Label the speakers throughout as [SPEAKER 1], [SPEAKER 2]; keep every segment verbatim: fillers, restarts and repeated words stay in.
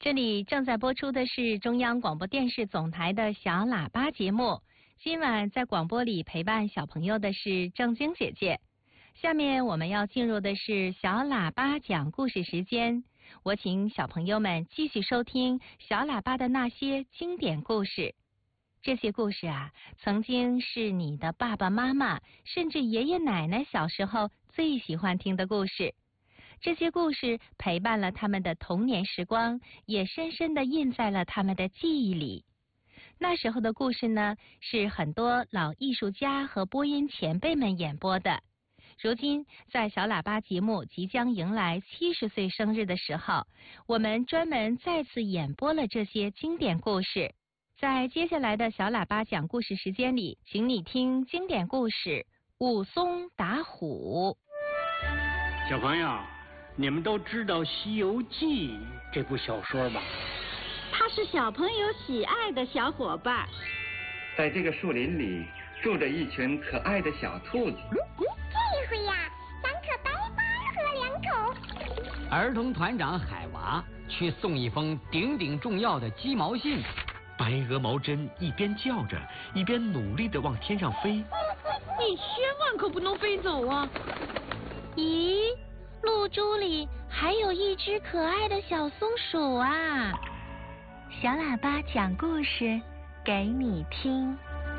[SPEAKER 1] 这里正在播出的是中央广播电视总台的小喇叭节目。今晚在广播里陪伴小朋友的是正晶姐姐。下面我们要进入的是小喇叭讲故事时间。我请小朋友们继续收听小喇叭的那些经典故事。这些故事啊，曾经是你的爸爸妈妈甚至爷爷奶奶小时候最喜欢听的故事。这些故事陪伴了他们的童年时光，也深深地印在了他们的记忆里。那时候的故事呢，是很多老艺术家和播音前辈们演播的。如今在小喇叭节目即将迎来七十岁生日的时候，我们专门再次演播了这些经典故事。在接下来的小喇叭讲故事时间里，请你听经典故事《武松打虎》。
[SPEAKER 2] 小朋友，你们都知道《西游记》这部小说吧？
[SPEAKER 3] 它是小朋友喜爱的小伙伴。
[SPEAKER 4] 在这个树林里住着一群可爱的小兔子。
[SPEAKER 5] 这回呀，咱可白发喝两口。
[SPEAKER 6] 儿童团长海娃去送一封顶顶重要的鸡毛信。
[SPEAKER 7] 白鹅毛针一边叫着，一边努力地往天上飞。
[SPEAKER 3] 你千万可不能飞走啊！
[SPEAKER 1] 咦，露珠里还有一只可爱的小松鼠啊！小喇叭讲故事给你听。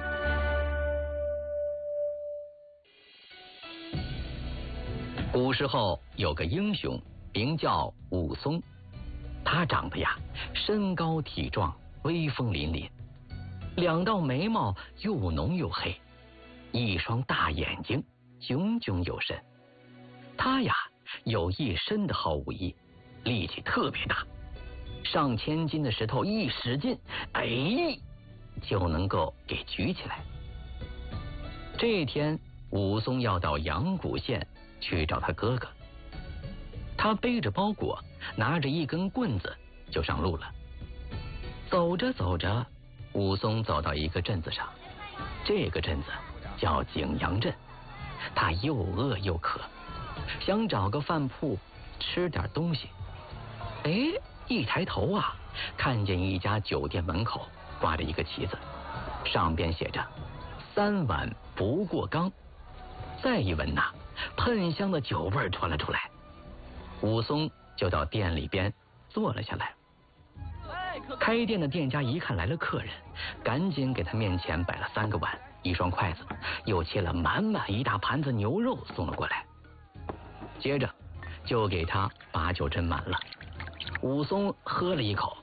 [SPEAKER 8] 古时候有个英雄，名叫武松，他长得呀身高体壮，威风凛凛，两道眉毛又浓又黑，一双大眼睛炯炯有神。他呀有一身的好武艺，力气特别大，上千斤的石头一使劲，哎，就能够给举起来。这天，武松要到阳谷县去找他哥哥，他背着包裹，拿着一根棍子就上路了。走着走着，武松走到一个镇子上，这个镇子叫景阳镇。他又饿又渴，想找个饭铺吃点东西。哎，一抬头啊，看见一家酒店门口挂着一个旗子，上边写着三碗不过冈。再一闻呐，喷香的酒味传了出来。武松就到店里边坐了下来。开店的店家一看来了客人，赶紧给他面前摆了三个碗，一双筷子，又切了满满一大盘子牛肉送了过来。接着就给他把酒斟满了。武松喝了一口，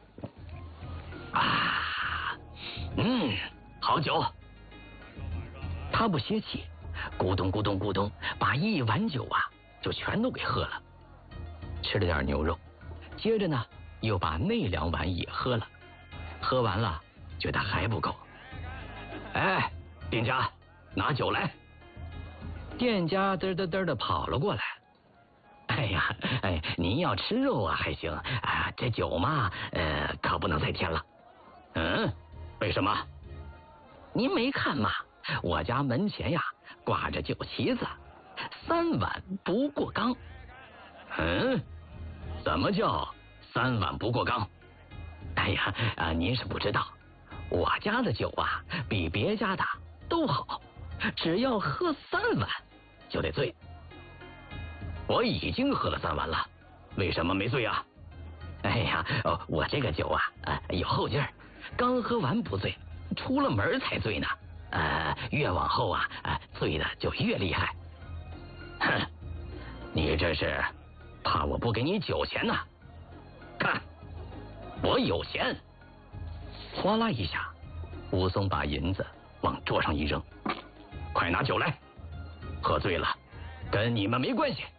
[SPEAKER 8] 啊，嗯，好酒。他不歇气，咕咚咕咚咕咚，把一碗酒啊就全都给喝了。吃了点牛肉，接着呢又把那两碗也喝了。喝完了觉得还不够，哎，店家拿酒来。店家嘚嘚嘚的跑了过来。哎呀，哎，您要吃肉啊还行啊，这酒嘛，呃，可不能再添了。嗯，为什么？您没看吗？我家门前呀挂着酒旗子，三碗不过冈。嗯，怎么叫三碗不过冈？哎呀，啊，您是不知道，我家的酒啊比别家的都好，只要喝三碗就得醉。我已经喝了三碗了，为什么没醉啊？哎呀，哦，我这个酒啊，呃，有后劲儿，刚喝完不醉，出了门才醉呢。呃，越往后啊，呃，醉的就越厉害。哼，你这是怕我不给你酒钱呢？看，我有钱。哗啦一下，武松把银子往桌上一扔，快拿酒来，喝醉了跟你们没关系。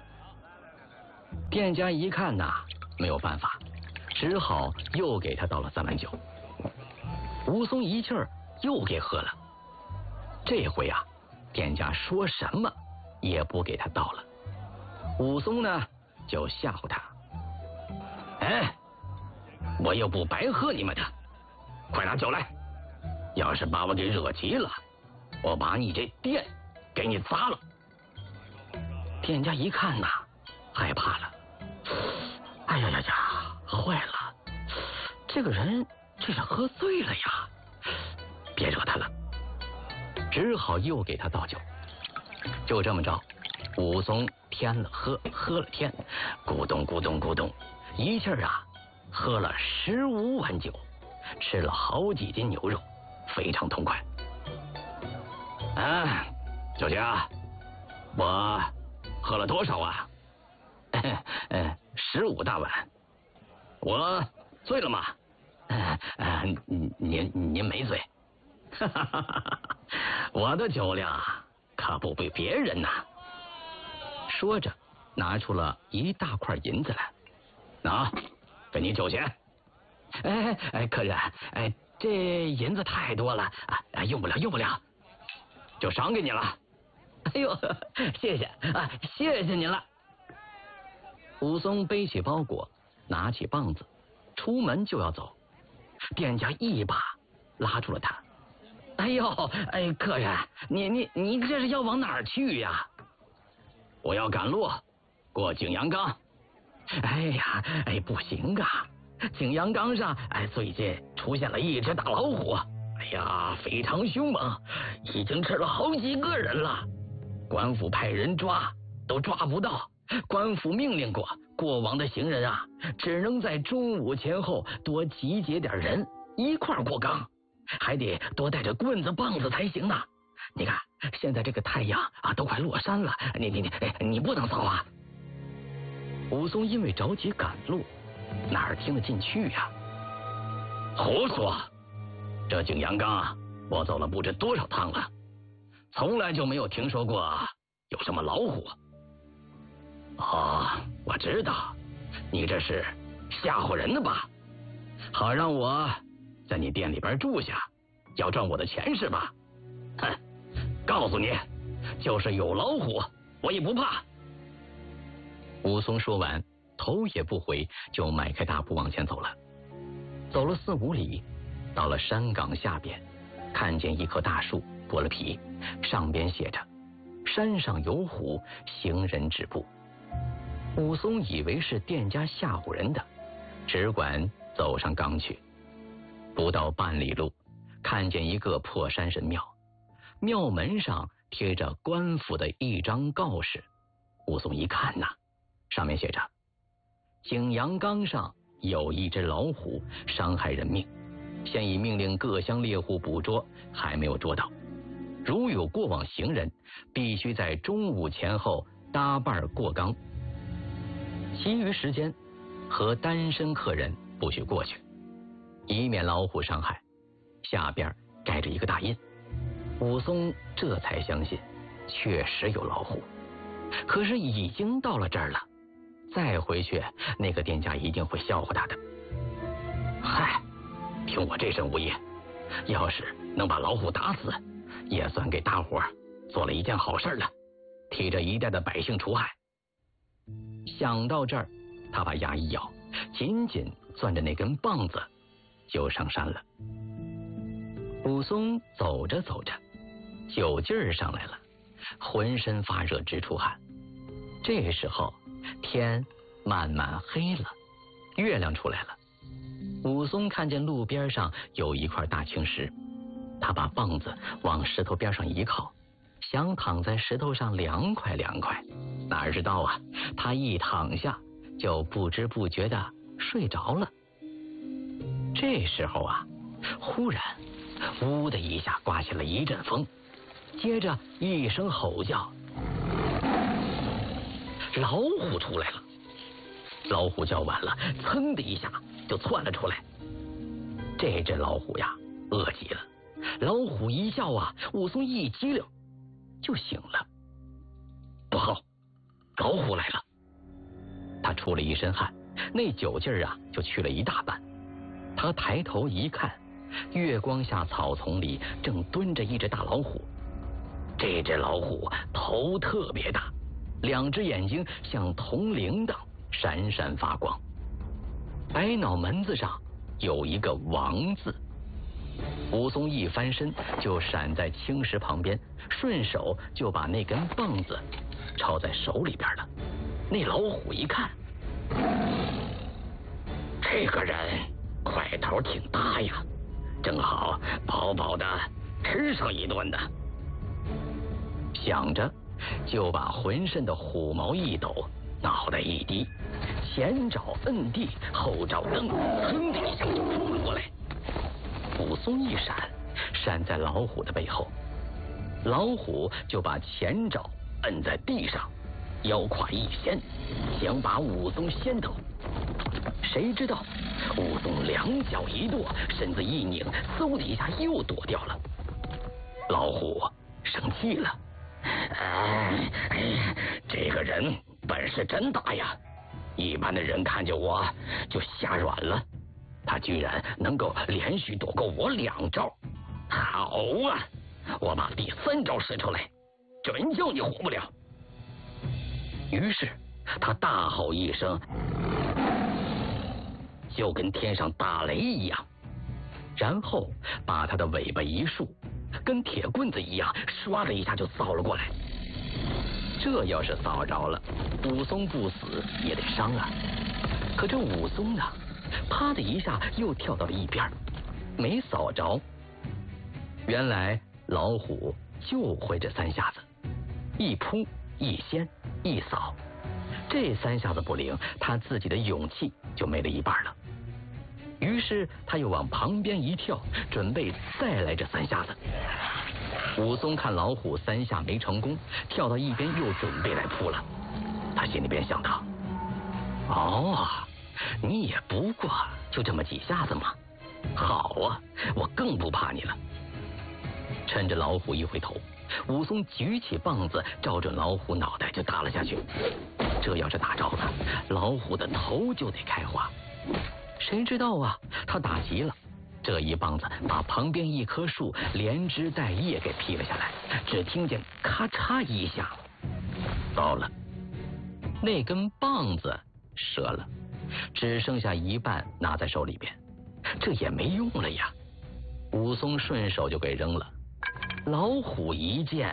[SPEAKER 8] 店家一看呐，没有办法，只好又给他倒了三碗酒。武松一气儿又给喝了。这回啊，店家说什么也不给他倒了。武松呢就吓唬他，哎，我又不白喝你们的，快拿酒来，要是把我给惹急了，我把你这店给你砸了。店家一看呐，害怕了，哎呀呀呀，坏了， 这个人这是喝醉了呀，别惹他了，只好又给他倒酒。就这么着，武松添了喝，喝了添，咕咚咕咚咕咚，一气儿啊喝了十五碗酒，吃了好几斤牛肉，非常痛快。啊，小姐，我喝了多少啊？嗯，十五大碗。我醉了吗？呃，您您没醉。我的酒量可不比别人呐。说着，拿出了一大块银子来，拿，给你酒钱。哎哎，客人，哎，这银子太多了啊，用不了用不了，就赏给你了。哎呦，谢谢啊，谢谢您了。武松背起包裹，拿起棒子，出门就要走，店家一把拉住了他。哎呦，哎，客人，你你你这是要往哪儿去呀？我要赶路，过景阳冈。哎呀，哎，不行啊，景阳冈上哎最近出现了一只大老虎，哎呀，非常凶猛，已经吃了好几个人了。官府派人抓，都抓不到。官府命令过，过往的行人啊，只能在中午前后多集结点人一块儿过冈，还得多带着棍子棒子才行呢。你看现在这个太阳啊都快落山了，你你你你不能走啊。武松因为着急赶路，哪儿听得进去呀？胡说！这景阳冈啊，我走了不知多少趟了，从来就没有听说过有什么老虎。哦，我知道，你这是吓唬人的吧？好让我在你店里边住下，要赚我的钱是吧？哼，告诉你，就是有老虎，我也不怕。武松说完，头也不回，就迈开大步往前走了。走了四五里，到了山岗下边，看见一棵大树剥了皮，上边写着“山上有虎，行人止步”。武松以为是店家吓唬人的，只管走上冈去。不到半里路，看见一个破山神庙，庙门上贴着官府的一张告示。武松一看呐，上面写着：景阳冈上有一只老虎，伤害人命，现已命令各乡猎户捕捉，还没有捉到。如有过往行人，必须在中午前后搭伴过冈，其余时间和单身客人不许过去，以免老虎伤害。下边盖着一个大印。武松这才相信确实有老虎，可是已经到了这儿了，再回去那个店家一定会笑话他的。嗨，凭我这身武艺，要是能把老虎打死，也算给大伙做了一件好事了，替这一带的百姓除害。想到这儿，他把牙一咬，紧紧攥着那根棒子，就上山了。武松走着走着，酒劲儿上来了，浑身发热直出汗。这时候天慢慢黑了，月亮出来了。武松看见路边上有一块大青石，他把棒子往石头边上一靠，想躺在石头上凉快凉快。哪知道啊，他一躺下就不知不觉的睡着了。这时候啊，忽然呜的一下刮起了一阵风，接着一声吼叫，老虎出来了。老虎叫完了，噌的一下就窜了出来。这只老虎呀，饿极了。老虎一叫啊，武松一激灵就醒了。不好，老虎来了！他出了一身汗，那酒劲儿啊就去了一大半。他抬头一看，月光下草丛里正蹲着一只大老虎。这只老虎头特别大，两只眼睛像铜铃铛，闪闪发光。白脑门子上有一个王字。武松一翻身就闪在青石旁边，顺手就把那根棒子抄在手里边了。那老虎一看，这个人块头挺大呀，正好饱饱的吃上一顿呢。想着，就把浑身的虎毛一抖，脑袋一低，前爪摁地，后爪蹬，噌的一声就扑了过来。武松一闪，闪在老虎的背后，老虎就把前爪摁在地上，腰胯一掀，想把武松掀倒。谁知道武松两脚一跺，身子一拧，嗖的一下又躲掉了。老虎生气了，哎哎，这个人本事真大呀！一般的人看见我就吓软了，他居然能够连续躲过我两招。好啊，我把第三招使出来，准叫你活不了。于是他大吼一声，就跟天上打雷一样，然后把他的尾巴一竖，跟铁棍子一样，唰的一下就扫了过来。这要是扫着了，武松不死也得伤啊。可这武松呢，啪的一下又跳到了一边，没扫着。原来老虎就会这三下子，一扑一掀一扫，这三下子不灵，他自己的勇气就没了一半了。于是他又往旁边一跳，准备再来这三下子。武松看老虎三下没成功，跳到一边又准备来扑了。他心里边想到：哦，你也不过就这么几下子嘛，好啊，我更不怕你了。趁着老虎一回头，武松举起棒子，照准老虎脑袋就打了下去。这要是打着了，老虎的头就得开花。谁知道啊，他打急了，这一棒子把旁边一棵树连枝带叶给劈了下来，只听见咔嚓一下，糟了，那根棒子折了，只剩下一半拿在手里边，这也没用了呀。武松顺手就给扔了。老虎一见，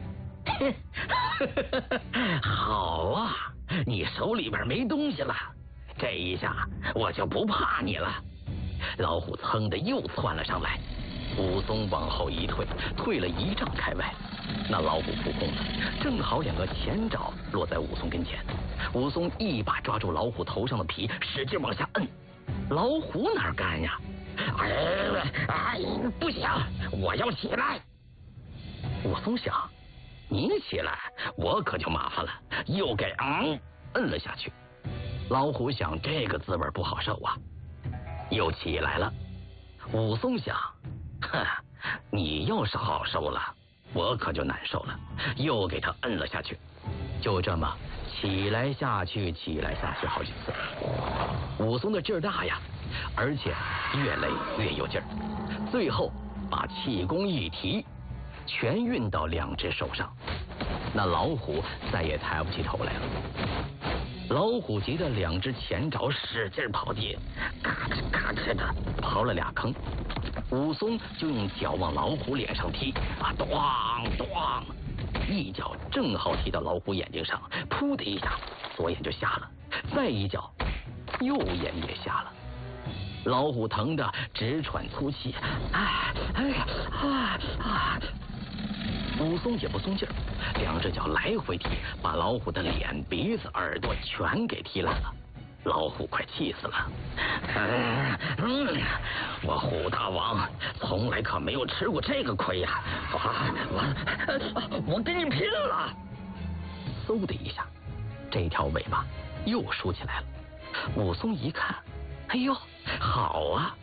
[SPEAKER 8] 好啊，你手里边没东西了，这一下我就不怕你了。老虎噌的又窜了上来，武松往后一退，退了一丈开外。那老虎扑空了，正好两个前爪落在武松跟前。武松一把抓住老虎头上的皮，使劲往下摁。老虎哪干呀？哎哎，不行，我要起来。武松想，你起来我可就麻烦了，又给嗯摁了下去。老虎想，这个滋味不好受啊，又起来了。武松想，哼，你要是好受了，我可就难受了，又给他摁了下去。就这么起来下去，起来下去好几次。武松的劲儿大呀，而且越勒越有劲儿，最后把气功一提，全运到两只手上，那老虎再也抬不起头来了。老虎急得两只前爪使劲刨地，咔哧咔哧的刨了俩坑。武松就用脚往老虎脸上踢，啊，咚咚，一脚正好踢到老虎眼睛上，噗的一下，左眼就瞎了，再一脚，右眼也瞎了。老虎疼得直喘粗气，哎哎啊啊！武松也不松劲儿，两只脚来回踢，把老虎的脸、鼻子、耳朵全给踢烂了。老虎快气死了，嗯嗯，我虎大王从来可没有吃过这个亏呀！我我我跟你拼了！嗖的一下，这条尾巴又竖起来了。武松一看，哎呦，好啊！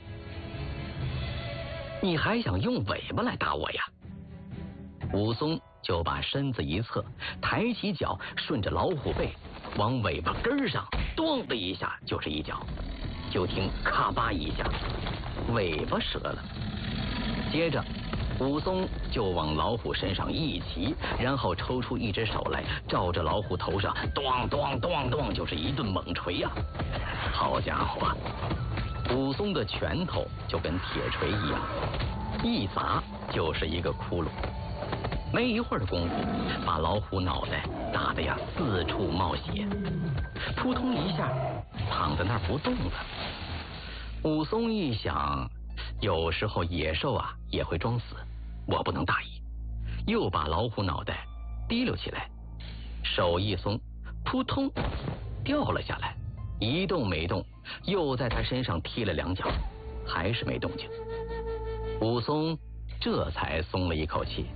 [SPEAKER 8] 你还想用尾巴来打我呀？武松就把身子一侧，抬起脚，顺着老虎背往尾巴根上咚的一下就是一脚，就听咔吧一下，尾巴折了。接着武松就往老虎身上一骑，然后抽出一只手来，照着老虎头上咚咚咚咚就是一顿猛锤呀、啊！好家伙，武松的拳头就跟铁锤一样，一砸就是一个窟窿。没一会儿的功夫，把老虎脑袋打得呀四处冒血，扑通一下躺在那儿不动了。 武松一想，有时候野兽啊也会装死，我不能大意，又把老虎脑袋提溜起来，手一松，扑通掉了下来，一动没动，又在他身上踢了两脚，还是没动静。武松这才松了一口气，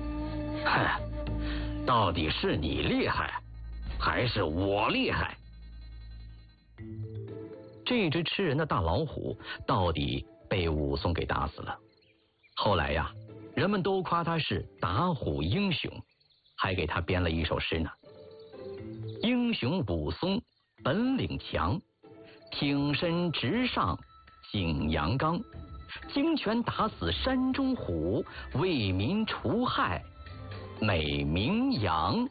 [SPEAKER 8] 哼，到底是你厉害，还是我厉害？这只吃人的大老虎到底被武松给打死了。后来呀，人们都夸他是打虎英雄，还给他编了一首诗呢。英雄武松本领强，挺身直上景阳冈，惊拳打死山中虎，为民除害美名扬。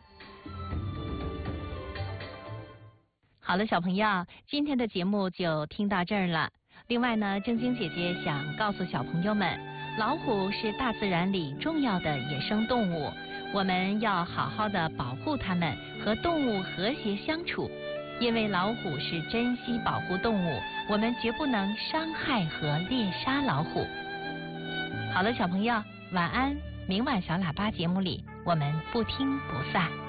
[SPEAKER 1] 好了，小朋友，今天的节目就听到这儿了。另外呢，正经姐姐想告诉小朋友们，老虎是大自然里重要的野生动物，我们要好好的保护它们，和动物和谐相处。因为老虎是珍稀保护动物，我们绝不能伤害和猎杀老虎。好了，小朋友，晚安。明晚小喇叭节目里，我们不听不散。